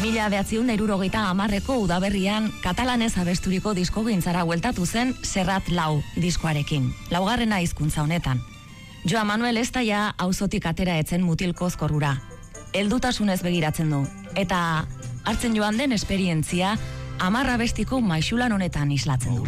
1970ko udaberrian katalanez abesturiko diskogintzara bueltatu zen Serrat Lau diskoarekin, laugarrena hizkuntza honetan. Joan Manuel Estaia auzotik atera etzen mutilkozkorrura. Heldutasunez begiratzen du, eta hartzen joan den esperientzia 10 abestiko maisulan honetan islatzen du.